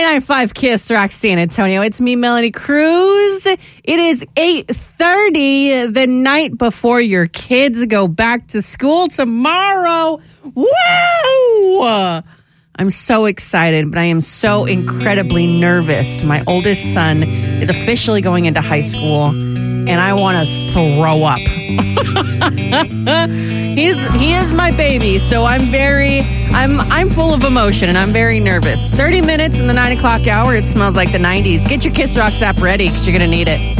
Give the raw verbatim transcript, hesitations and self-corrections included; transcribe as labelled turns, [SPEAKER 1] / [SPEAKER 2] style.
[SPEAKER 1] ninety-nine point five KISS Rock San Antonio. It's me, Melanie Cruz. It is eight thirty the night before your kids go back to school tomorrow. Woo! I'm so excited, but I am so incredibly nervous. My oldest son is officially going into high school, and I want to throw up. He's he is my baby, so I'm very I'm I'm full of emotion and I'm very nervous. thirty minutes in the nine o'clock hour. It smells like the nineties. Get your KISS Rocks app ready because you're gonna need it.